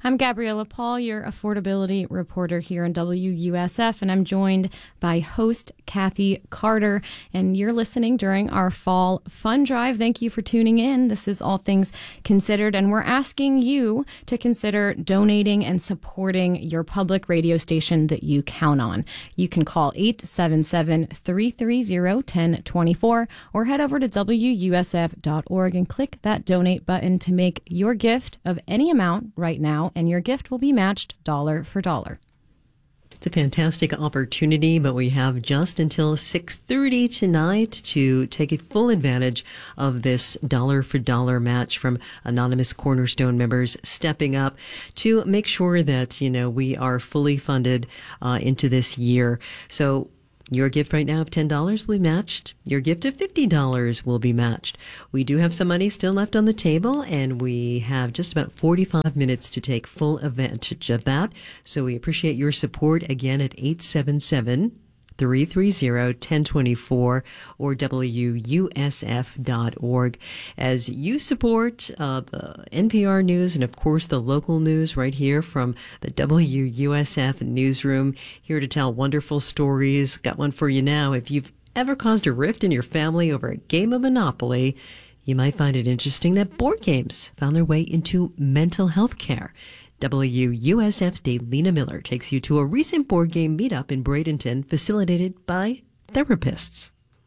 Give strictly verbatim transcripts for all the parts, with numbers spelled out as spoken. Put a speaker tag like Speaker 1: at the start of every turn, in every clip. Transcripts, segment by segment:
Speaker 1: I'm Gabriella Paul, your affordability reporter here on W U S F, and I'm joined by host Kathy Carter, and you're listening during our fall fund drive. Thank you for tuning in. This is All Things Considered, and we're asking you to consider donating and supporting your public radio station that you count on. You can call eight seven seven, three three zero, one zero two four or head over to W U S F dot org and click that donate button to make your gift of any amount right now, and your gift will be matched dollar for dollar.
Speaker 2: It's a fantastic opportunity, but we have just until six thirty tonight to take a full advantage of this dollar for dollar match from anonymous Cornerstone members stepping up to make sure that, you know, we are fully funded uh, into this year. So your gift right now of ten dollars will be matched. Your gift of fifty dollars will be matched. We do have some money still left on the table, and we have just about forty-five minutes to take full advantage of that. So we appreciate your support again at eight seven seven, three three zero, one zero two four or W U S F dot org. As you support uh, the N P R News and, of course, the local news right here from the W U S F newsroom, here to tell wonderful stories. Got one for you now. If you've ever caused a rift in your family over a game of Monopoly, you might find it interesting that board games found their way into mental health care. W U S F's Daylina Miller takes you to a recent board game meetup in Bradenton facilitated by therapists.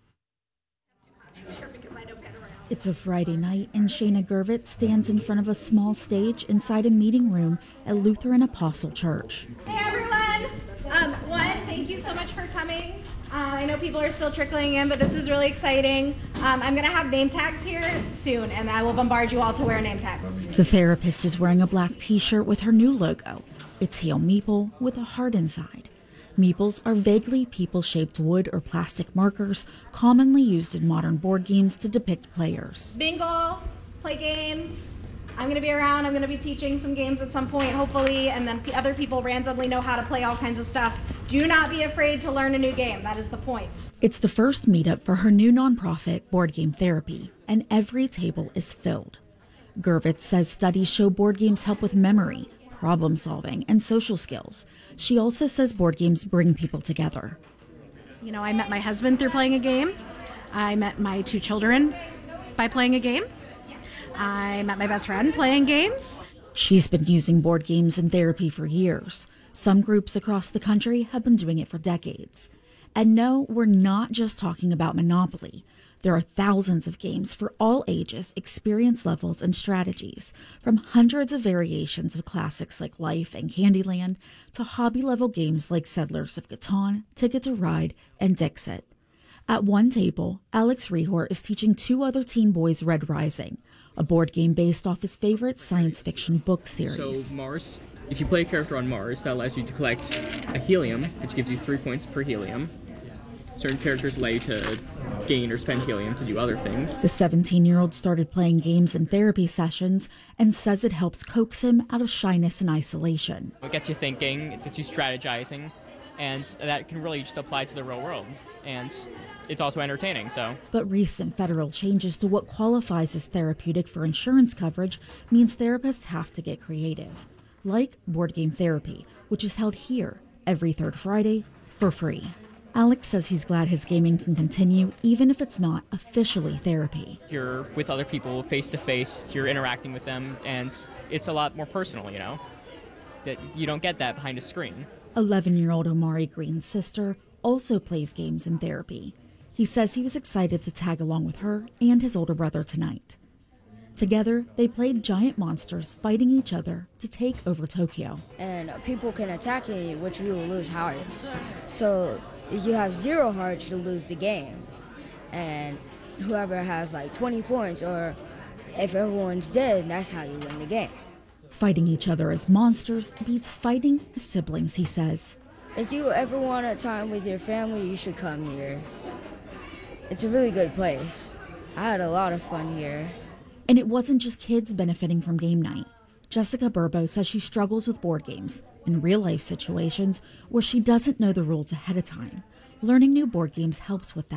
Speaker 3: It's a Friday night, and Shayna Gervitz stands in front of a small stage inside a meeting room at Lutheran Apostle Church.
Speaker 4: Hey everyone! Um, one, thank you so much for coming. Uh, I know people are still trickling in, but this is really exciting. Um, I'm going to have name tags here soon, and I will bombard you all to wear a name tag.
Speaker 3: The therapist is wearing a black t-shirt with her new logo. It's Heal Meeple with a heart inside. Meeples are vaguely people-shaped wood or plastic markers commonly used in modern board games to depict players.
Speaker 4: Bingo, play games. I'm going to be around. I'm going to be teaching some games at some point, hopefully, and then other people randomly know how to play all kinds of stuff. Do not be afraid to learn a new game. That is the point.
Speaker 3: It's the first meetup for her new nonprofit, Board Game Therapy, and every table is filled. Gervitz says studies show board games help with memory, problem solving, and social skills. She also says board games bring people together.
Speaker 5: You know, I met my husband through playing a game. I met my two children by playing a game. I met my best friend playing games.
Speaker 3: She's been using board games in therapy for years. Some groups across the country have been doing it for decades. And no, we're not just talking about Monopoly. There are thousands of games for all ages, experience levels, and strategies, from hundreds of variations of classics like Life and Candyland to hobby-level games like Settlers of Catan, Ticket to Ride, and Dixit. At one table, Alex Rehor is teaching two other teen boys Red Rising, a board game based off his favorite science fiction book series.
Speaker 6: So Mars, if you play a character on Mars, that allows you to collect a helium, which gives you three points per helium. Certain characters allow you to gain or spend helium to do other things.
Speaker 3: The seventeen-year-old started playing games in therapy sessions and says it helps coax him out of shyness and isolation.
Speaker 6: It gets you thinking, it gets you strategizing, and that can really just apply to the real world. And it's also entertaining, so.
Speaker 3: But recent federal changes to what qualifies as therapeutic for insurance coverage means therapists have to get creative, like Board Game Therapy, which is held here every third Friday for free. Alex says he's glad his gaming can continue, even if it's not officially therapy.
Speaker 6: You're with other people face to face, you're interacting with them, and it's a lot more personal, you know? That you don't get that behind a screen.
Speaker 3: eleven-year-old Omari Green's sister also plays games in therapy. He says he was excited to tag along with her and his older brother tonight. Together, they played giant monsters fighting each other to take over Tokyo.
Speaker 7: And people can attack you, which you will lose hearts. So if you have zero hearts, you'll lose the game. And whoever has like twenty points, or if everyone's dead, that's how you win the game.
Speaker 3: Fighting each other as monsters beats fighting as siblings, he says.
Speaker 7: If you ever want a time with your family, you should come here. It's a really good place. I had a lot of fun here.
Speaker 3: And it wasn't just kids benefiting from game night. Jessica Burbo says she struggles with board games in real-life situations where she doesn't know the rules ahead of time. Learning new board games helps with that.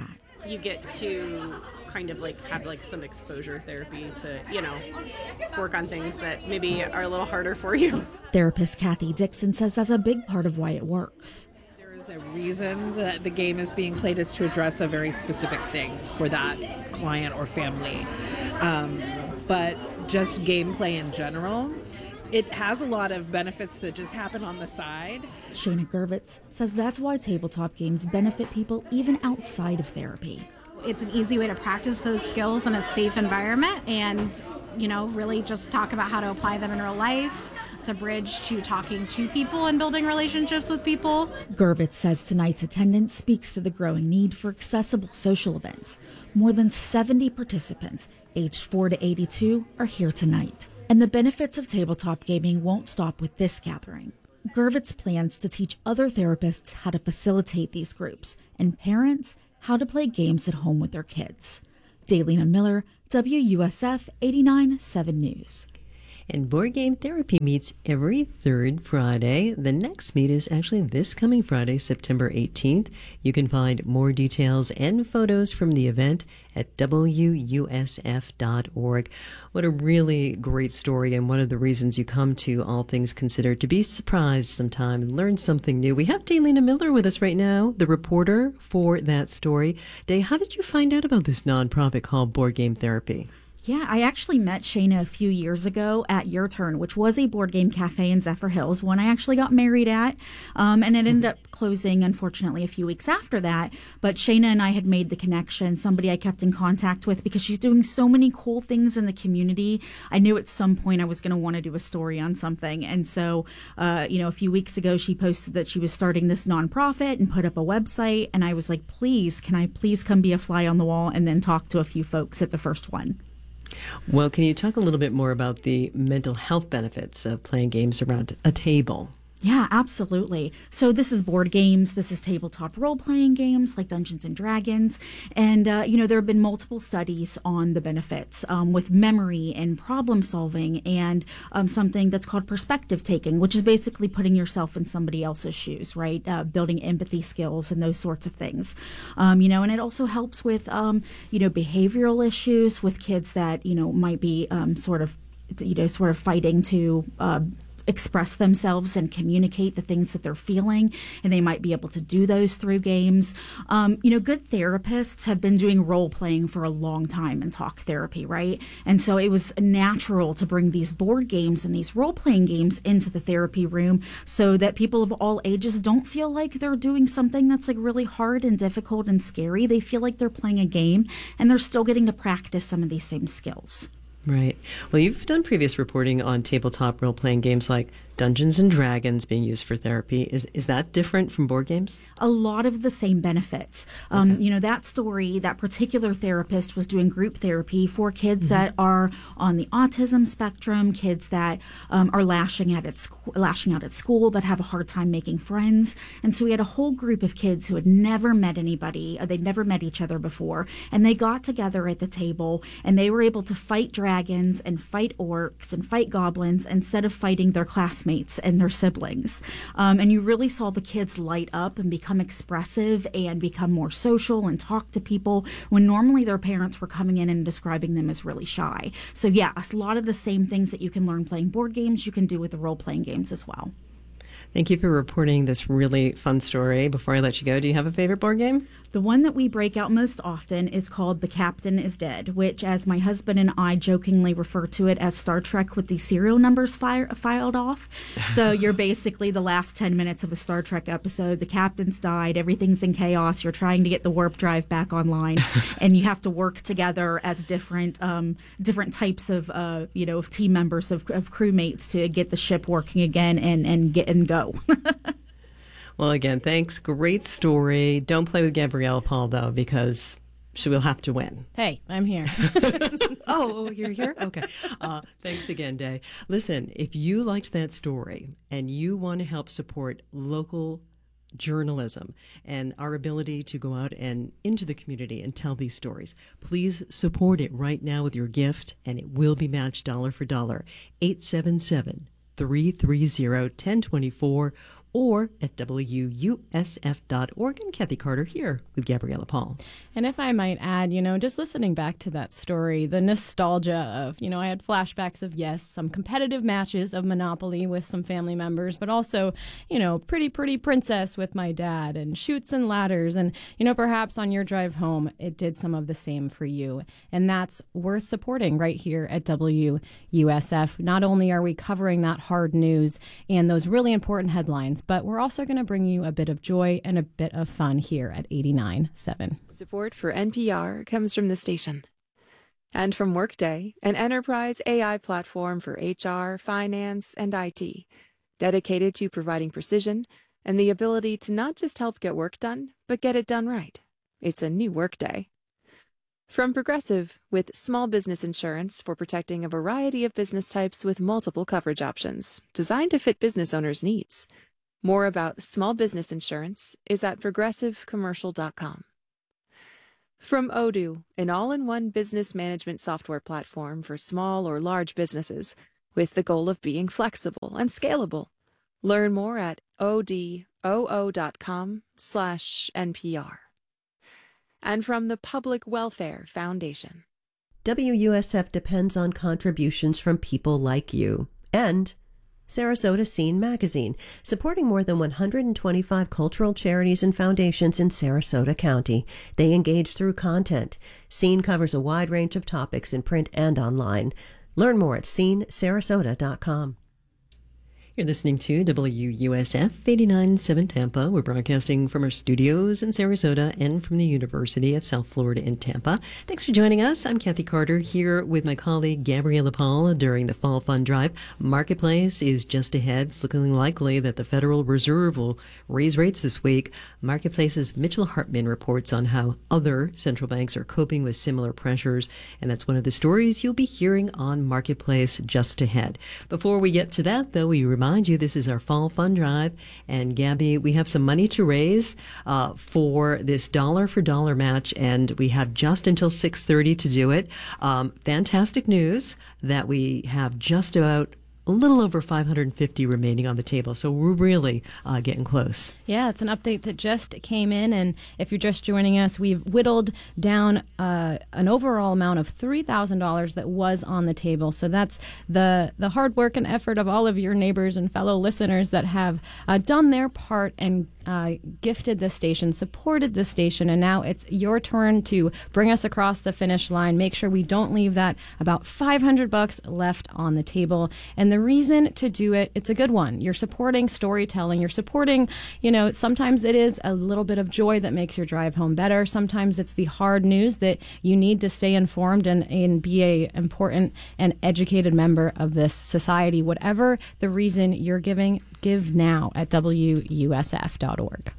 Speaker 8: you get to kind of like have like some exposure therapy to, you know, work on things that maybe are a little harder for you.
Speaker 3: Therapist Kathy Dixon says that's a big part of why it works.
Speaker 9: There is a reason that the game is being played, is to address a very specific thing for that client or family. Um, but just gameplay in general, it has a lot of benefits that just happen on the side.
Speaker 3: Shayna Gervitz says that's why tabletop games benefit people even outside of therapy.
Speaker 5: It's an easy way to practice those skills in a safe environment and, you know, really just talk about how to apply them in real life. It's a bridge to talking to people and building relationships with people.
Speaker 3: Gervitz says tonight's attendance speaks to the growing need for accessible social events. More than seventy participants, aged four to eighty-two, are here tonight. And the benefits of tabletop gaming won't stop with this gathering. Gervitz plans to teach other therapists how to facilitate these groups and parents how to play games at home with their kids. Daylina Miller, W U S F eighty-nine point seven News.
Speaker 2: And Board Game Therapy meets every third Friday. The next meet is actually this coming Friday, September eighteenth. You can find more details and photos from the event at W U S F dot org. What a really great story, and one of the reasons you come to All Things Considered, to be surprised sometime and learn something new. We have Daylina Miller with us right now, the reporter for that story. Day, how did you find out about this nonprofit called Board Game Therapy?
Speaker 3: Yeah, I actually met Shayna a few years ago at Your Turn, which was a board game cafe in Zephyr Hills, one I actually got married at, um, and it ended up closing, unfortunately, a few weeks after that. But Shayna and I had made the connection, somebody I kept in contact with because she's doing so many cool things in the community. I knew at some point I was going to want to do a story on something. And so, uh, you know, a few weeks ago, she posted that she was starting this nonprofit and put up a website. And I was like, please, can I please come be a fly on the wall and then talk to a few folks at the first one?
Speaker 2: Well, can you talk a little bit more about the mental health benefits of playing games around a table?
Speaker 3: Yeah, absolutely. So this is board games. This is tabletop role-playing games like Dungeons and Dragons. And, uh, you know, there have been multiple studies on the benefits um, with memory and problem solving and um, something that's called perspective taking, which is basically putting yourself in somebody else's shoes, right? Uh, building empathy skills and those sorts of things. Um, you know, and it also helps with, um, you know, behavioral issues with kids that, you know, might be um, sort of, you know, sort of fighting to uh, express themselves and communicate the things that they're feeling, and they might be able to do those through games. Um, you know, good therapists have been doing role playing for a long time in talk therapy, right? And so it was natural to bring these board games and these role playing games into the therapy room so that people of all ages don't feel like they're doing something that's like really hard and difficult and scary. They feel like they're playing a game and they're still getting to practice some of these same skills.
Speaker 2: Right. Well, you've done previous reporting on tabletop role-playing games like Dungeons and Dragons being used for therapy. Is is that different from board games?
Speaker 3: A lot of the same benefits. Um, okay. You know, that story, that particular therapist was doing group therapy for kids mm-hmm. that are on the autism spectrum, kids that um, are lashing out at sc- lashing out at school, that have a hard time making friends. And so we had a whole group of kids who had never met anybody. Uh, they'd never met each other before. And they got together at the table and they were able to fight dragons and fight orcs and fight goblins instead of fighting their classmates and their siblings. Um, and you really saw the kids light up and become expressive and become more social and talk to people when normally their parents were coming in and describing them as really shy. So yeah, a lot of the same things that you can learn playing board games, you can do with the role-playing games as well.
Speaker 2: Thank you for reporting this really fun story. Before I let you go, do you have a favorite board game?
Speaker 3: The one that we break out most often is called The Captain is Dead, which, as my husband and I jokingly refer to it as Star Trek with the serial numbers fire, filed off. So you're basically the last ten minutes of a Star Trek episode. The captain's died. Everything's in chaos. You're trying to get the warp drive back online, and you have to work together as different um, different types of uh, you know of team members of, of crewmates to get the ship working again and and get and go.
Speaker 2: Well, again, thanks. Great story. Don't play with Gabrielle Paul, though, because she will have to win.
Speaker 1: Hey, I'm here.
Speaker 2: oh, you're here? Okay. Uh, thanks again, Day. Listen, if you liked that story and you want to help support local journalism and our ability to go out and into the community and tell these stories, please support it right now with your gift, and it will be matched dollar for dollar. eight seven seven, three three zero, one zero two four. or at W U S F dot org. And Kathy Carter here with Gabriella Paul.
Speaker 1: And if I might add, you know, just listening back to that story, the nostalgia of, you know, I had flashbacks of, yes, some competitive matches of Monopoly with some family members, but also, you know, Pretty Pretty Princess with my dad and Chutes and Ladders. And, you know, perhaps on your drive home, it did some of the same for you. And that's worth supporting right here at W U S F. Not only are we covering that hard news and those really important headlines, but we're also going to bring you a bit of joy and a bit of fun here at eighty-nine point seven.
Speaker 10: Support for N P R comes from the station. And from Workday, an enterprise A I platform for H R, finance, and I T, dedicated to providing precision and the ability to not just help get work done, but get it done right. It's a new Workday. From Progressive, with small business insurance for protecting a variety of business types with multiple coverage options, designed to fit business owners' needs. More about small business insurance is at progressive commercial dot com. From Odoo, an all-in-one business management software platform for small or large businesses, with the goal of being flexible and scalable. Learn more at odoo dot com slash N P R. And from the Public Welfare Foundation.
Speaker 11: W U S F depends on contributions from people like you. And Sarasota Scene Magazine, supporting more than one hundred twenty-five cultural charities and foundations in Sarasota County. They engage through content. Scene covers a wide range of topics in print and online. Learn more at scene sarasota dot com.
Speaker 2: You're listening to W U S F eighty-nine point seven Tampa. We're broadcasting from our studios in Sarasota and from the University of South Florida in Tampa. Thanks for joining us. I'm Kathy Carter here with my colleague Gabriella Paul during the Fall Fund Drive. Marketplace is just ahead. It's looking likely that the Federal Reserve will raise rates this week. Marketplace's Mitchell Hartman reports on how other central banks are coping with similar pressures, and that's one of the stories you'll be hearing on Marketplace just ahead. Before we get to that, though, we remind you this is our Fall Fund Drive, and Gabby, we have some money to raise uh, for this dollar for dollar match, and we have just until six thirty to do it. Um, fantastic news that we have just about a little over five hundred fifty remaining on the table, so we're really uh, getting close.
Speaker 1: Yeah, it's an update that just came in, and if you're just joining us, we've whittled down uh, an overall amount of three thousand dollars that was on the table. So that's the the hard work and effort of all of your neighbors and fellow listeners that have uh, done their part and uh, gifted the station, supported the station, and now it's your turn to bring us across the finish line. Make sure we don't leave that about five hundred bucks left on the table. And the reason to do it, it's a good one. You're supporting storytelling. You're supporting, you know, sometimes it is a little bit of joy that makes your drive home better. Sometimes it's the hard news that you need to stay informed and, and be a important and educated member of this society. Whatever the reason you're giving, give now at W U S F dot org.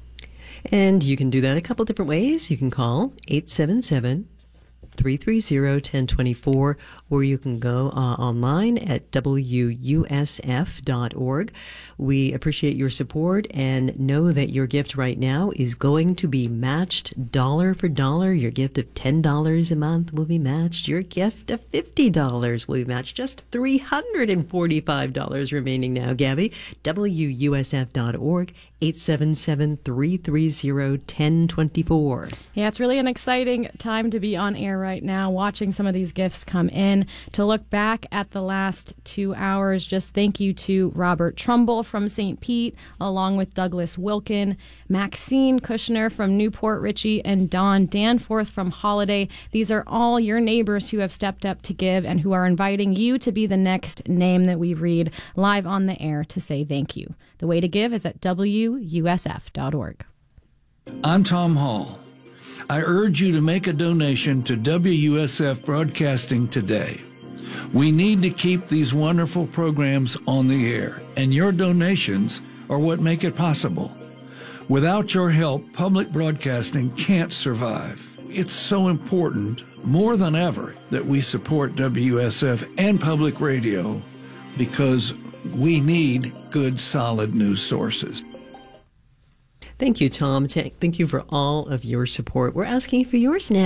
Speaker 2: And you can do that a couple different ways. You can call eight seven seven, three three zero, one zero two four, or you can go uh, online at W U S F dot org. We appreciate your support and know that your gift right now is going to be matched dollar for dollar. Your gift of ten dollars a month will be matched. Your gift of fifty dollars will be matched. Just three hundred forty-five dollars remaining now, Gabby. W U S F dot org, eight seven seven, three three zero, one zero two four.
Speaker 1: Yeah, it's really an exciting time to be on air right now, watching some of these gifts come in. To look back at the last two hours, just thank you to Robert Trumbull from Saint Pete, along with Douglas Wilkin, Maxine Kushner from Newport Richey, and Dawn Danforth from Holiday. These are all your neighbors who have stepped up to give and who are inviting you to be the next name that we read live on the air to say thank you. The way to give is at W U S F dot org.
Speaker 12: I'm Tom Hall. I urge you to make a donation to W U S F Broadcasting today. We need to keep these wonderful programs on the air, and your donations are what make it possible. Without your help, public broadcasting can't survive. It's so important, more than ever, that we support W U S F and public radio, because we need good, solid news sources.
Speaker 2: Thank you, Tom. Thank you for all of your support. We're asking for yours now.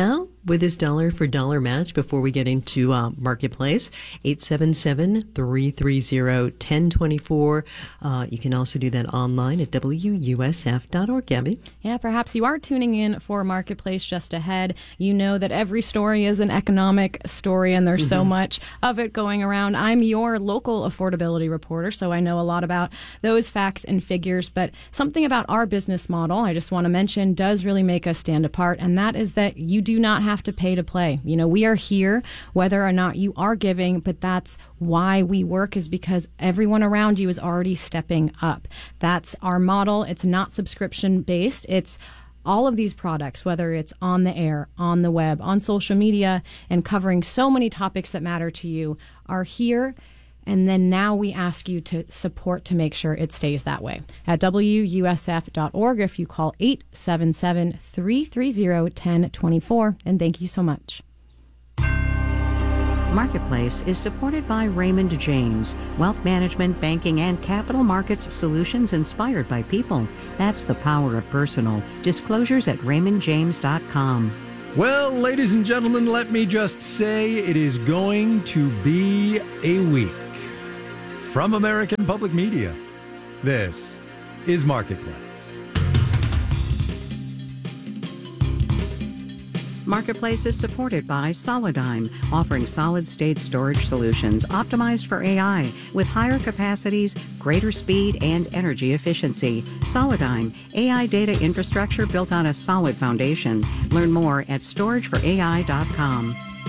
Speaker 2: with this dollar for dollar match before we get into uh, Marketplace. eight seven seven, three three zero, one zero two four. Uh, you can also do that online at W U S F dot org, Gabby.
Speaker 1: Yeah, perhaps you are tuning in for Marketplace just ahead. You know that every story is an economic story, and there's mm-hmm. so much of it going around. I'm your local affordability reporter, so I know a lot about those facts and figures, but something about our business model I just want to mention does really make us stand apart, and that is that you do not have to pay to play. You know, we are here whether or not you are giving, but that's why we work, is because everyone around you is already stepping up. That's our model. It's not subscription based. It's all of these products, whether it's on the air, on the web, on social media, and covering so many topics that matter to you, are here. And then now we ask you to support to make sure it stays that way. At W U S F dot org, if you call eight seven seven, three three zero, one zero two four. And thank you so much.
Speaker 13: Marketplace is supported by Raymond James, wealth management, banking, and capital markets solutions inspired by people. That's the power of personal. Disclosures at raymond james dot com.
Speaker 14: Well, ladies and gentlemen, let me just say it is going to be a week. From American Public Media, this is Marketplace.
Speaker 13: Marketplace is supported by Solidigm, offering solid-state storage solutions optimized for A I with higher capacities, greater speed, and energy efficiency. Solidigm, A I data infrastructure built on a solid foundation. Learn more at storage for A I dot com.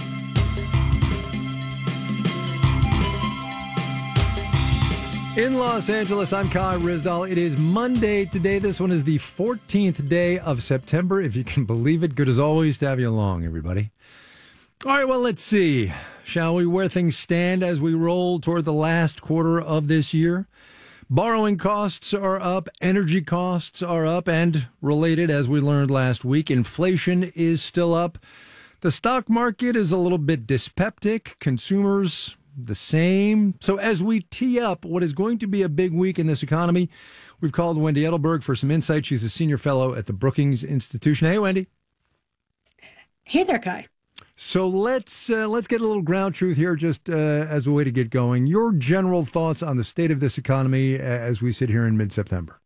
Speaker 14: In Los Angeles, I'm Kai Rizdal. It is Monday today. This one is the fourteenth day of September, if you can believe it. Good as always to have you along, everybody. All right, well, let's see. Shall we, where things stand as we roll toward the last quarter of this year? Borrowing costs are up, energy costs are up, and related, as we learned last week, inflation is still up. The stock market is a little bit dyspeptic. Consumers, the same. So as we tee up what is going to be a big week in this economy, we've called Wendy Edelberg for some insight. She's a senior fellow at the Brookings Institution. Hey, Wendy.
Speaker 15: Hey there, Kai.
Speaker 14: So let's uh, let's get a little ground truth here, just uh, as a way to get going. Your general thoughts on the state of this economy as we sit here in mid-September.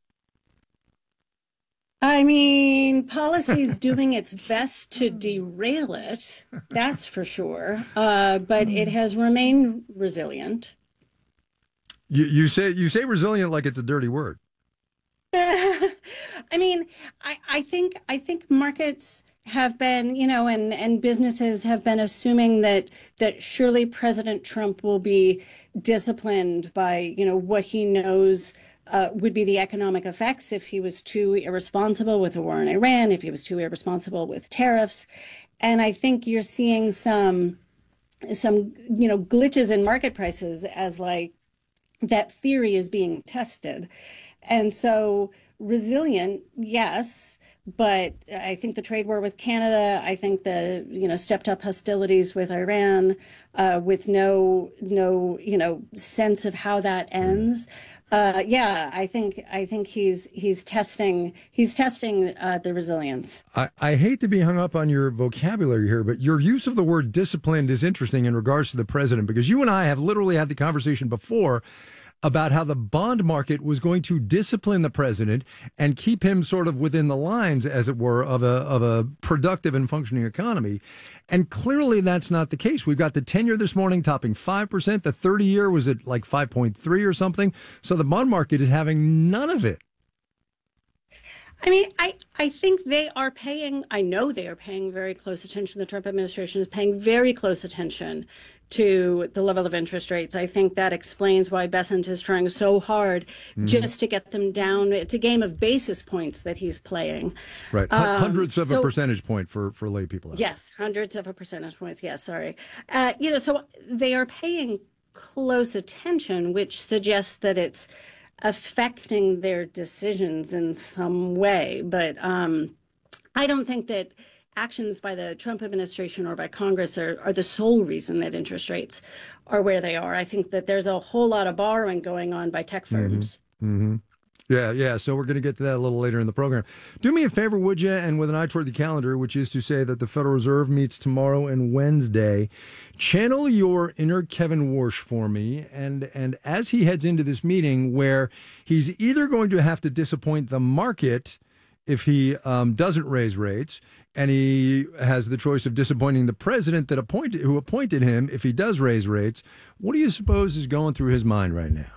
Speaker 15: I mean, policy's doing its best to derail it, that's for sure. Uh, but it has remained resilient.
Speaker 14: You, you say you say resilient like it's a dirty word.
Speaker 15: I mean, I, I think I think markets have been, you know, and, and businesses have been assuming that that surely President Trump will be disciplined by, you know, what he knows Uh, would be the economic effects if he was too irresponsible with the war in Iran, if he was too irresponsible with tariffs. And I think you're seeing some, some, you know, glitches in market prices as like that theory is being tested. And so resilient, yes, but I think the trade war with Canada, I think the, you know, stepped up hostilities with Iran, uh, with no, no, you know, sense of how that ends. Uh, yeah, I think I think he's he's testing he's testing uh, the resilience.
Speaker 14: I, I hate to be hung up on your vocabulary here, but your use of the word disciplined is interesting in regards to the president, because you and I have literally had the conversation before about how the bond market was going to discipline the president and keep him sort of within the lines, as it were, of a of a productive and functioning economy. And clearly that's not the case. We've got the ten-year this morning topping five percent. The thirty-year was at like five point three or something. So the bond market is having none of it.
Speaker 15: I mean, I, I think they are paying, I know they are paying very close attention. The Trump administration is paying very close attention to the level of interest rates. I think that explains why Bessent is trying so hard mm. just to get them down. It's a game of basis points that he's playing.
Speaker 14: Right.
Speaker 15: Um,
Speaker 14: hundreds of
Speaker 15: so,
Speaker 14: a percentage point for, for lay people out.
Speaker 15: Yes, hundreds of a percentage points. Yes, sorry. Uh, you know, so they are paying close attention, which suggests that it's affecting their decisions in some way. But um, I don't think that actions by the Trump administration or by Congress are, are the sole reason that interest rates are where they are. I think that there's a whole lot of borrowing going on by tech firms.
Speaker 14: Mm-hmm. Mm-hmm. Yeah, yeah. So we're going to get to that a little later in the program. Do me a favor, would you? And with an eye toward the calendar, which is to say that the Federal Reserve meets tomorrow and Wednesday, channel your inner Kevin Warsh for me. And, and as he heads into this meeting where he's either going to have to disappoint the market if he um, doesn't raise rates, and he has the choice of disappointing the president that appointed who appointed him if he does raise rates, what do you suppose is going through his mind right now?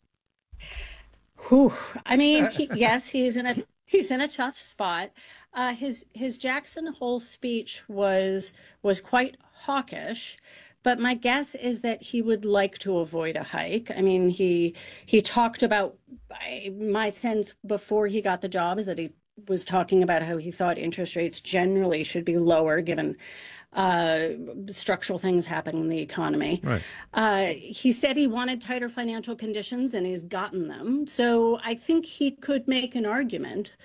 Speaker 15: Whew. I mean, he, yes, he's in a he's in a tough spot. Uh, his his Jackson Hole speech was was quite hawkish, but my guess is that he would like to avoid a hike. I mean, he he talked about I, my sense before he got the job is that he was talking about how he thought interest rates generally should be lower given uh, structural things happening in the economy.
Speaker 14: Right.
Speaker 15: Uh, he said he wanted tighter financial conditions, and he's gotten them. So I think he could make an argument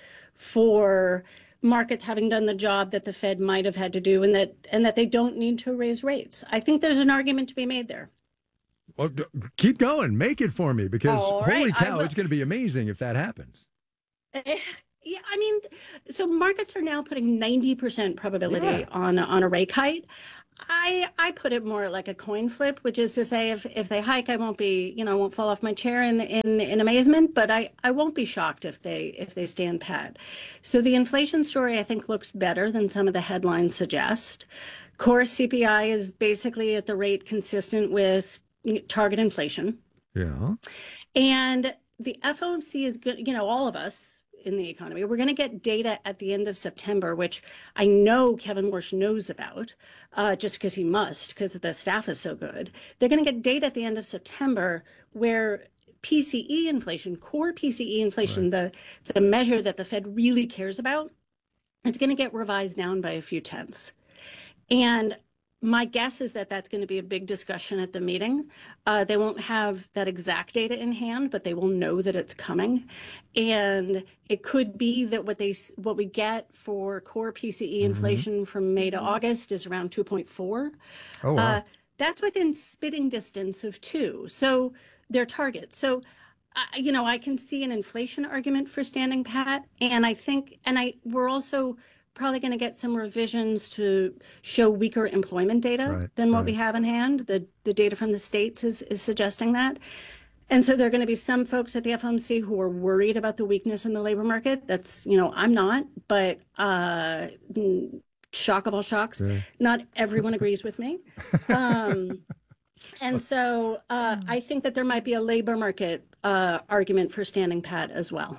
Speaker 15: for markets having done the job that the Fed might have had to do, and that and that they don't need to raise rates. I think there's an argument to be made there.
Speaker 14: Well, d- keep going. Make it for me, because
Speaker 15: All
Speaker 14: holy
Speaker 15: right,
Speaker 14: cow,
Speaker 15: I
Speaker 14: it's going to be amazing if that happens.
Speaker 15: Eh, Yeah, I mean, so markets are now putting ninety percent probability
Speaker 14: Yeah.
Speaker 15: on a, on a rate hike. I I put it more like a coin flip, which is to say, if if they hike, I won't be, you know, I won't fall off my chair in in, in amazement, but I, I won't be shocked if they if they stand pat. So the inflation story, I think, looks better than some of the headlines suggest. Core C P I is basically at the rate consistent with target inflation,
Speaker 14: Yeah.
Speaker 15: and the F O M C is good. You know, all of us in the economy, we're going to get data at the end of September, which I know Kevin Warsh knows about, uh, just because he must, because the staff is so good. They're going to get data at the end of September where P C E inflation, core P C E inflation, the the measure that the Fed really cares about, it's going to get revised down by a few tenths. And my guess is that that's going to be a big discussion at the meeting. Uh, they won't have that exact data in hand, but they will know that it's coming. And it could be that what they what we get for core P C E inflation mm-hmm. from May to August is around two point four.
Speaker 14: Oh, wow.
Speaker 15: Uh, that's within spitting distance of two. So their target. So, uh, you know, I can see an inflation argument for standing pat. And I think, and I, we're also probably going to get some revisions to show weaker employment data
Speaker 14: right,
Speaker 15: than what
Speaker 14: right.
Speaker 15: we have in hand. The the data from the states is, is suggesting that. And so there are going to be some folks at the F O M C who are worried about the weakness in the labor market. That's, you know, I'm not, but uh, shock of all shocks, yeah. Not everyone agrees with me. Um, and so uh, I think that there might be a labor market uh, argument for standing pat as well.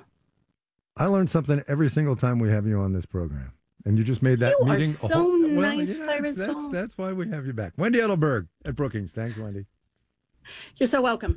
Speaker 14: I learn something every single time we have you on this program. And you just made that
Speaker 15: you
Speaker 14: meeting.
Speaker 15: You are so
Speaker 14: whole,
Speaker 15: nice,
Speaker 14: well, yeah,
Speaker 15: Cyrus
Speaker 14: that's,
Speaker 15: Hall.
Speaker 14: that's why we have you back. Wendy Edelberg at Brookings. Thanks, Wendy.
Speaker 15: You're so welcome.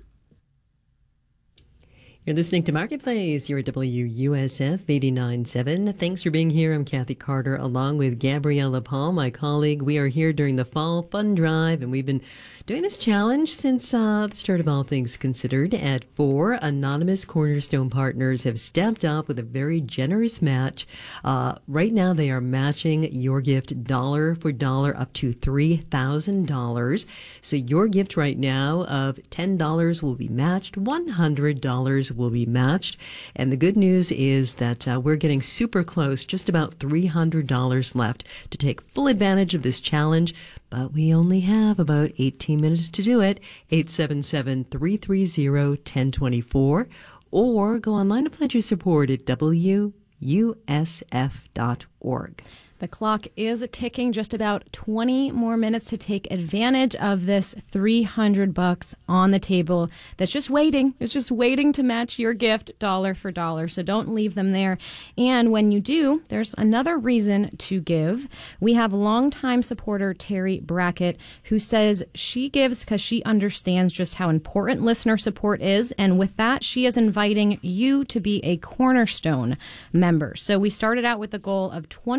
Speaker 2: You're listening to Marketplace. You're at W U S F eighty-nine point seven. Thanks for being here. I'm Kathy Carter, along with Gabriella Paul, my colleague. We are here during the Fall Fund Drive, and we've been doing this challenge since uh, the start of All Things Considered. At four, anonymous Cornerstone partners have stepped up with a very generous match. Uh, right now, they are matching your gift dollar for dollar up to three thousand dollars. So your gift right now of ten dollars will be matched. one hundred dollars will be matched. And the good news is that uh, we're getting super close, just about three hundred dollars left to take full advantage of this challenge. But we only have about eighteen minutes to do it. eight seven seven, three three zero, one zero two four. Or go online to pledge your support at W U S F dot org.
Speaker 1: The clock is ticking, just about twenty more minutes to take advantage of this three hundred bucks on the table that's just waiting. It's just waiting to match your gift dollar for dollar. So don't leave them there. And when you do, there's another reason to give. We have longtime supporter Terry Brackett, who says she gives because she understands just how important listener support is. And with that, she is inviting you to be a Cornerstone member. So we started out with the goal of twenty-five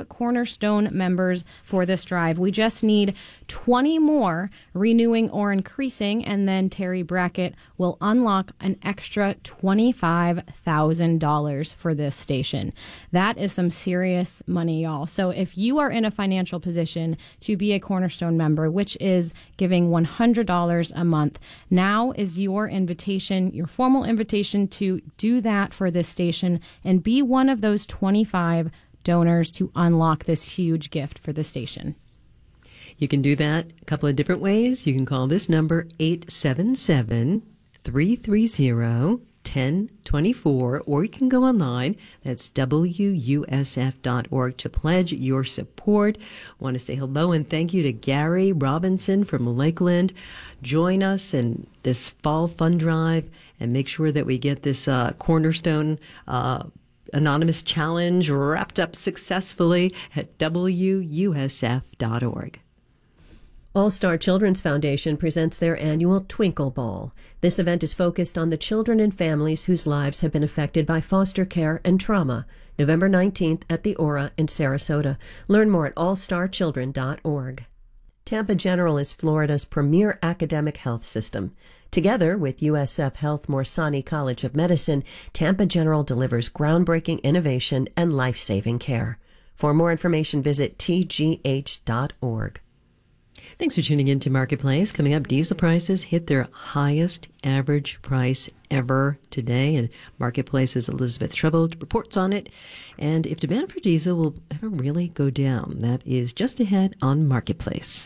Speaker 1: twenty-five Cornerstone members for this drive. We just need twenty more renewing or increasing, and then Terry Brackett will unlock an extra twenty-five thousand dollars for this station. That is some serious money, y'all. So if you are in a financial position to be a Cornerstone member, which is giving one hundred dollars a month, now is your invitation, your formal invitation to do that for this station and be one of those twenty-five donors to unlock this huge gift for the station.
Speaker 2: You can do that a couple of different ways. You can call this number eight seven seven, three three zero, one zero two four, or you can go online. That's W U S F dot org to pledge your support. Want to say hello and thank you to Gary Robinson from Lakeland. Join us in this fall fund drive and make sure that we get this uh, Cornerstone uh, Anonymous Challenge wrapped up successfully at W U S F dot org.
Speaker 11: All Star Children's Foundation presents their annual Twinkle Ball. This event is focused on the children and families whose lives have been affected by foster care and trauma. November nineteenth at the Aura in Sarasota. Learn more at all star children dot org. Tampa General is Florida's premier academic health system. Together with U S F Health Morsani College of Medicine, Tampa General delivers groundbreaking innovation and life-saving care. For more information, visit T G H dot org.
Speaker 2: Thanks for tuning in to Marketplace. Coming up, diesel prices hit their highest average price ever today, and Marketplace's Elizabeth Troubled reports on it. And if demand for diesel will ever really go down, that is just ahead on Marketplace.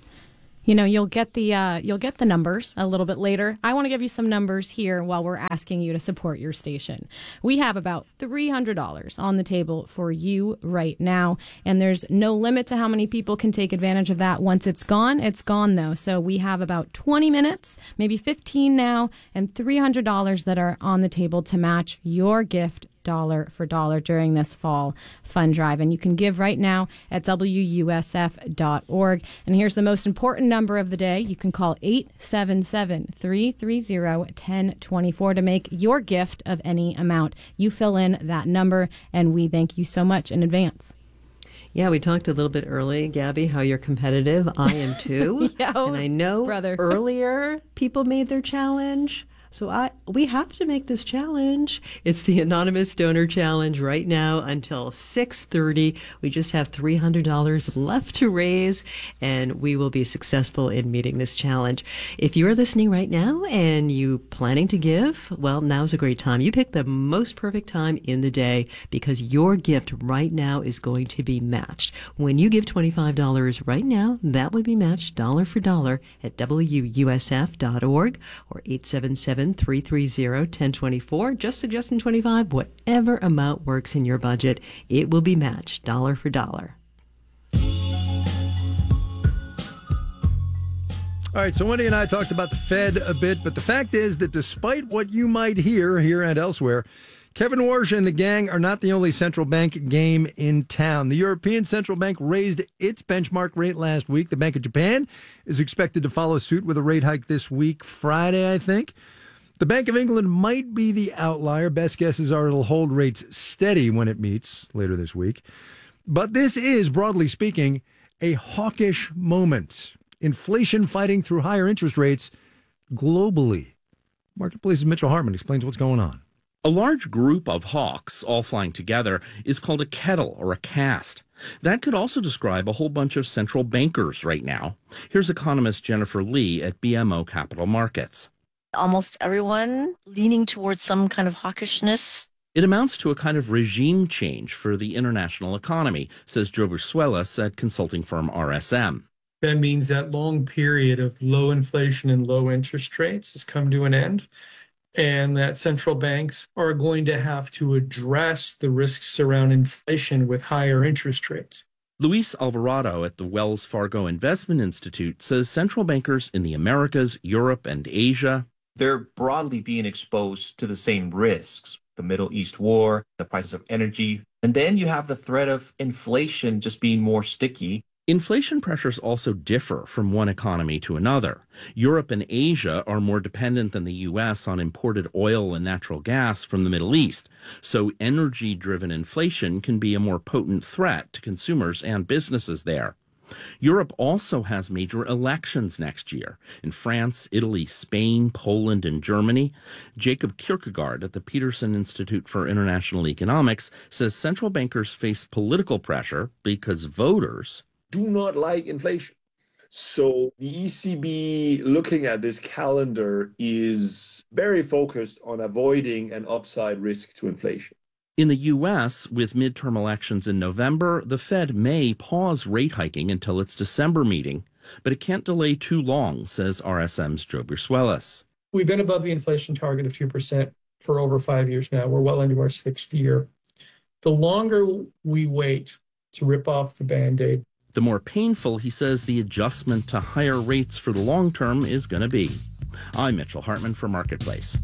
Speaker 1: You know, you'll get the uh, you'll get the numbers a little bit later. I want to give you some numbers here while we're asking you to support your station. We have about three hundred dollars on the table for you right now, and there's no limit to how many people can take advantage of that. Once it's gone, it's gone, though. So we have about twenty minutes, maybe fifteen now, and three hundred dollars that are on the table to match your gift dollar for dollar during this fall fund drive. And you can give right now at W U S F dot org. And here's the most important number of the day. You can call eight seven seven, three three zero, one zero two four to make your gift of any amount. You fill in that number, and we thank you so much in advance.
Speaker 2: Yeah, we talked a little bit early, Gabby, how you're competitive. I am too.
Speaker 1: yeah,
Speaker 2: and I know
Speaker 1: brother.
Speaker 2: earlier people made their challenge. So I we have to make this challenge. It's the Anonymous Donor Challenge right now until six thirty. We just have three hundred dollars left to raise, and we will be successful in meeting this challenge. If you are listening right now and you planning to give, well, now's a great time. You picked the most perfect time in the day because your gift right now is going to be matched. When you give twenty-five dollars right now, that will be matched dollar for dollar at W U S F dot org or eight seven seven, three three zero, one zero two four. Just suggesting twenty-five, whatever amount works in your budget, it will be matched dollar for dollar.
Speaker 14: All right, so Wendy and I talked about the Fed a bit, but the fact is that despite what you might hear here and elsewhere, Kevin Warsh and the gang are not the only central bank game in town. The European Central Bank raised its benchmark rate last week. The Bank of Japan is expected to follow suit with a rate hike this week, Friday, I think. The Bank of England might be the outlier. Best guesses are it'll hold rates steady when it meets later this week. But this is, broadly speaking, a hawkish moment. Inflation fighting through higher interest rates globally. Marketplace's Mitchell Hartman explains what's going on.
Speaker 16: A large group of hawks all flying together is called a kettle or a cast. That could also describe a whole bunch of central bankers right now. Here's economist Jennifer Lee at B M O Capital Markets.
Speaker 17: Almost everyone leaning towards some kind of hawkishness.
Speaker 16: It amounts to a kind of regime change for the international economy, says Joe Brusuelas at consulting firm R S M.
Speaker 18: That means that long period of low inflation and low interest rates has come to an end, and that central banks are going to have to address the risks around inflation with higher interest rates.
Speaker 16: Luis Alvarado at the Wells Fargo Investment Institute says central bankers in the Americas, Europe, and Asia,
Speaker 19: they're broadly being exposed to the same risks, the Middle East war, the prices of energy. And then you have the threat of inflation just being more sticky.
Speaker 16: Inflation pressures also differ from one economy to another. Europe and Asia are more dependent than the U S on imported oil and natural gas from the Middle East, so energy-driven inflation can be a more potent threat to consumers and businesses there. Europe also has major elections next year in France, Italy, Spain, Poland, and Germany. Jacob Kierkegaard at the Peterson Institute for International Economics says central bankers face political pressure because voters
Speaker 20: do not like inflation. So the E C B, looking at this calendar, is very focused on avoiding an upside risk to inflation.
Speaker 16: In the U S, with midterm elections in November, the Fed may pause rate hiking until its December meeting, but it can't delay too long, says R S M's Joe Brusuelas.
Speaker 18: We've been above the inflation target of two percent for over five years now. We're well into our sixth year. The longer we wait to rip off the Band-Aid,
Speaker 16: the more painful, he says, the adjustment to higher rates for the long term is going to be. I'm Mitchell Hartman for Marketplace.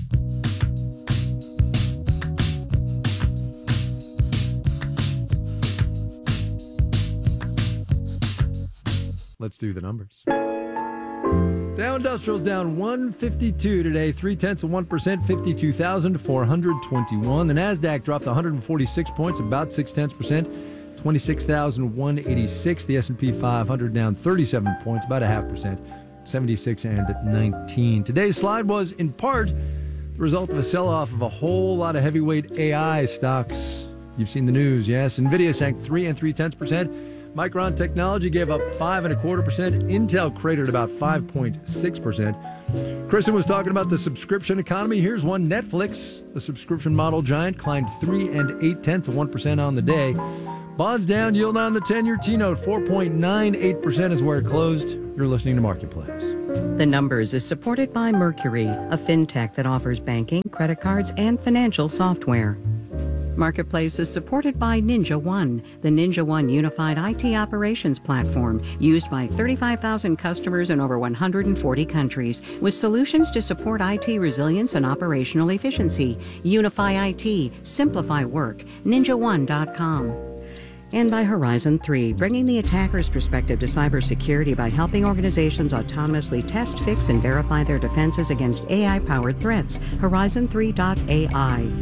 Speaker 14: Let's do the numbers. Dow Industrial's down one fifty-two today, three tenths of one percent, fifty-two thousand four hundred twenty-one. The Nasdaq dropped one hundred forty-six points, about six tenths percent, twenty-six thousand one hundred eighty-six. The S and P five hundred down thirty-seven points, about a half percent, seventy-six and nineteen. Today's slide was in part the result of a sell-off of a whole lot of heavyweight A I stocks. You've seen the news, yes. Nvidia sank three and three tenths percent. Micron Technology gave up five and a quarter percent. Intel cratered about five point six percent. Kristen was talking about the subscription economy. Here's one. Netflix, the subscription model giant, climbed three and eight tenths of one percent on the day. Bonds down, yield on the ten-year T-note, four point nine eight percent is where it closed. You're listening to Marketplace.
Speaker 13: The Numbers is supported by Mercury, a fintech that offers banking, credit cards, and financial software. Marketplace is supported by Ninja One, the Ninja One unified I T operations platform used by thirty-five thousand customers in over one hundred forty countries, with solutions to support I T resilience and operational efficiency. Unify I T, simplify work, ninja one dot com. And by Horizon three, bringing the attacker's perspective to cybersecurity by helping organizations autonomously test, fix, and verify their defenses against A I-powered threats. Horizon three dot A I.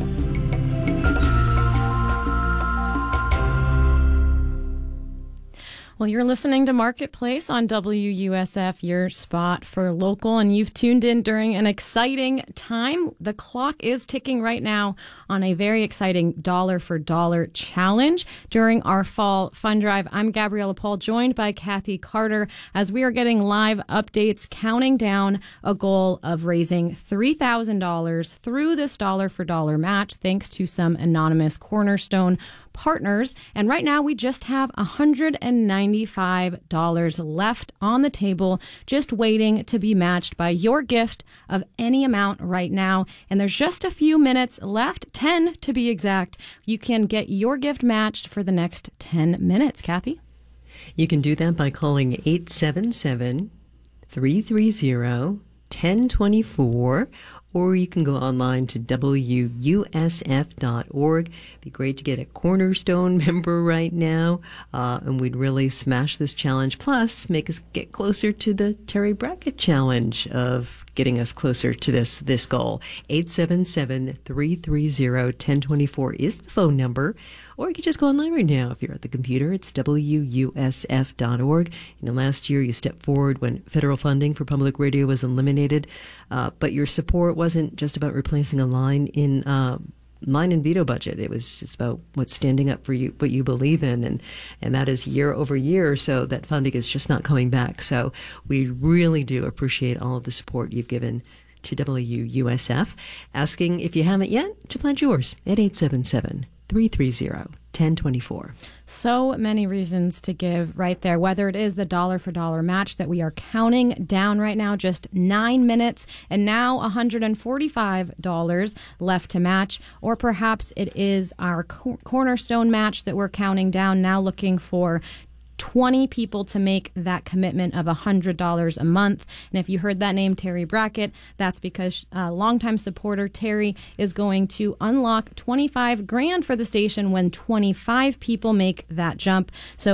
Speaker 1: Well, you're listening to Marketplace on W U S F, your spot for local, and you've tuned in during an exciting time. The clock is ticking right now on a very exciting dollar for dollar challenge during our fall fund drive. I'm Gabriella Paul, joined by Kathy Carter, as we are getting live updates counting down a goal of raising three thousand dollars through this dollar for dollar match, thanks to some anonymous Cornerstone partners. And right now we just have one hundred ninety-five dollars left on the table, just waiting to be matched by your gift of any amount right now. And there's just a few minutes left, ten to be exact. You can get your gift matched for the next ten minutes. Kathy?
Speaker 2: You can do that by calling eight seven seven, three three zero, one zero two four, or you can go online to W U S F dot org. It'd be great to get a Cornerstone member right now, uh, and we'd really smash this challenge. Plus, make us get closer to the Terry Brackett challenge of getting us closer to this this goal. eight seven seven, three three zero, one zero two four is the phone number. Or you can just go online right now if you're at the computer. It's W U S F dot org. You know, last year you stepped forward when federal funding for public radio was eliminated, uh, but your support wasn't just about replacing a line in uh, line and veto budget. It was just about what's standing up for you, what you believe in, and and that is year over year. So that funding is just not coming back. So we really do appreciate all of the support you've given to W U S F. Asking, if you haven't yet, to pledge yours at eight seven seven, three three zero, one zero two four.
Speaker 1: So many reasons to give right there, whether it is the dollar for dollar match that we are counting down right now, just nine minutes and now one hundred forty-five dollars left to match, or perhaps it is our co- Cornerstone match that we're counting down, now looking for twenty people to make that commitment of one hundred dollars a month. And if you heard that name, Terry Brackett, that's because uh, longtime supporter Terry is going to unlock twenty-five grand for the station when twenty-five people make that jump. So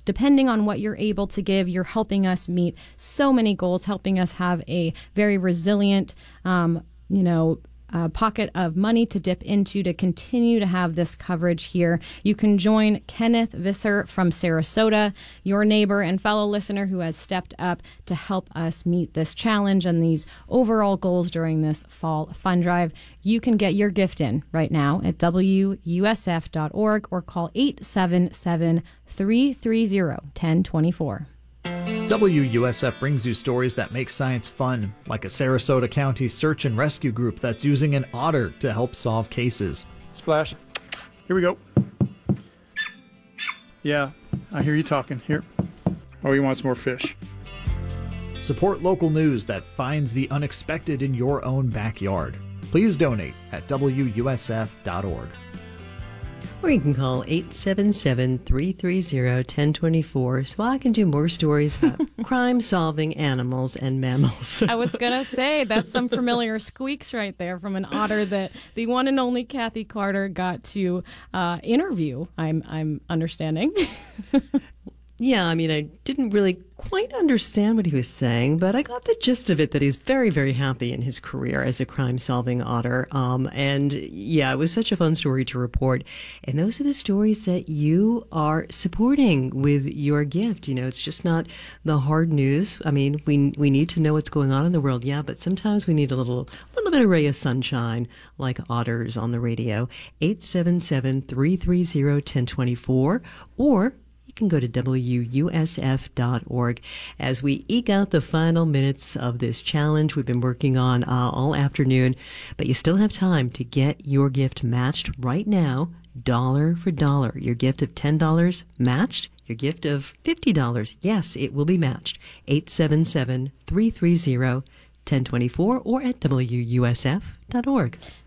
Speaker 1: depending on what you're able to give, you're helping us meet so many goals, helping us have a very resilient, um, you know, Uh, pocket of money to dip into to continue to have this coverage here. You can join Kenneth Visser from Sarasota, your neighbor and fellow listener who has stepped up to help us meet this challenge and these overall goals during this fall fund drive. You can get your gift in right now at W U S F dot org or call eight seven seven, three three zero, one zero two four.
Speaker 21: W U S F brings you stories that make science fun, like a Sarasota County search and rescue group that's using an otter to help solve cases.
Speaker 22: Splash. Here we go. Yeah, I hear you talking. Here. Oh, you want some more fish?
Speaker 21: Support local news that finds the unexpected in your own backyard. Please donate at W U S F dot org.
Speaker 2: Or you can call eight seven seven, three three zero, one zero two four so I can do more stories about crime-solving animals and mammals.
Speaker 1: I was going to say, that's some familiar squeaks right there from an otter that the one and only Kathy Carter got to uh, interview, I'm, I'm understanding.
Speaker 2: Yeah, I mean, I didn't really quite understand what he was saying, but I got the gist of it that he's very, very happy in his career as a crime-solving otter. Um, and yeah, it was such a fun story to report. And those are the stories that you are supporting with your gift. You know, it's just not the hard news. I mean, we we need to know what's going on in the world, yeah, but sometimes we need a little, little bit of ray of sunshine, like otters on the radio. eight seven seven, three three zero, one zero two four, or you can go to W U S F dot org as we eke out the final minutes of this challenge we've been working on uh, all afternoon. But you still have time to get your gift matched right now, dollar for dollar. Your gift of ten dollars matched. Your gift of fifty dollars, yes, it will be matched. eight seven seven, three three zero, one zero two four or at W U S F dot org.